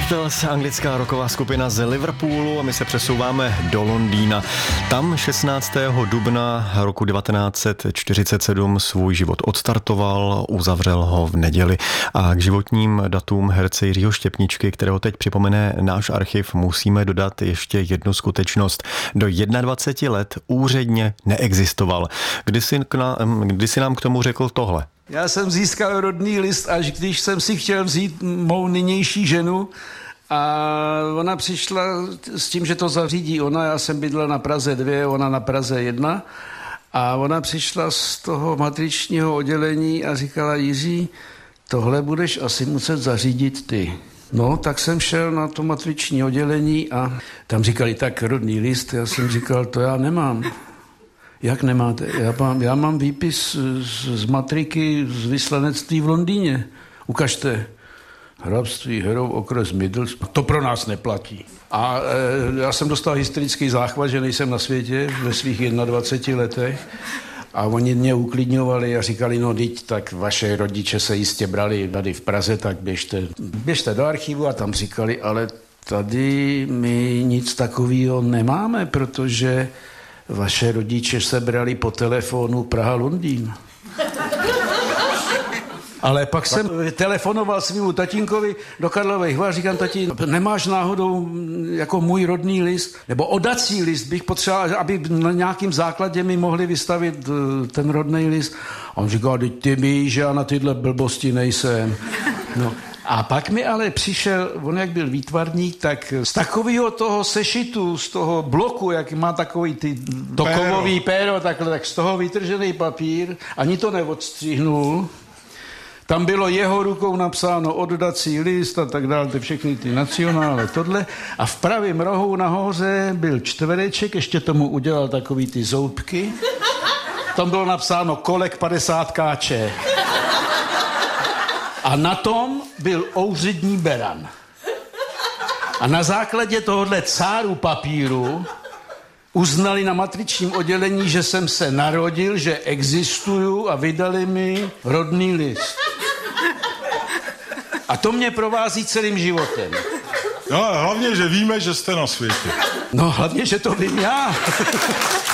Beatles, anglická rocková skupina z Liverpoolu, a my se přesouváme do Londýna. Tam 16. dubna roku 1947 svůj život odstartoval, uzavřel ho v neděli. A k životním datům herce Jiřího Štěpničky, kterého teď připomene náš archiv, musíme dodat ještě jednu skutečnost. Do 21 let úředně neexistoval. Kdysi nám k tomu řekl tohle. Já jsem získal rodný list, až když jsem si chtěl vzít mou nynější ženu, a ona přišla s tím, že to zařídí já jsem bydlel na Praze 2, ona na Praze 1, a ona přišla z toho matričního oddělení a říkala: Jiří, tohle budeš asi muset zařídit ty. No, tak jsem šel na to matriční oddělení a tam říkali: tak rodný list. Já jsem říkal: to já nemám. Jak nemáte? Já mám výpis z matriky z vyslanectví v Londýně. Ukažte. Hrabství Harrow, okres Middles. To pro nás neplatí. A já jsem dostal hysterický záchvat, že nejsem na světě ve svých 21 letech. A oni mě uklidňovali a říkali: no teď, tak vaše rodiče se jistě brali tady v Praze, tak běžte do archivu. A tam říkali: ale tady my nic takového nemáme, protože vaše rodiče se brali po telefonu Praha-Londýn. Ale pak jsem telefonoval svýmu tatínkovi do Karlových Var, říkám: tati, nemáš náhodou jako můj rodný list, nebo odací list bych potřeboval, aby na nějakým základě mi mohli vystavit ten rodný list. A on říkal: teď ty víš, že já na tyhle blbosti nejsem. No. A pak mi ale přišel, on jak byl výtvarník, tak z takového toho sešitu, z toho bloku, jak má takový ty kovový péro, tak z toho vytržený papír, ani to neodstřihnul. Tam bylo jeho rukou napsáno oddací list a tak dále, všechny ty nacionále, tohle. A v pravém rohu nahoře byl čtvereček, ještě tomu udělal takový ty zoubky. Tam bylo napsáno kolek 50 káče. A na tom byl úřední beran. A na základě tohohle cáru papíru uznali na matričním oddělení, že jsem se narodil, že existuju, a vydali mi rodný list. A to mě provází celým životem. No, hlavně, že víme, že jste na světě. No, hlavně, že to vím já.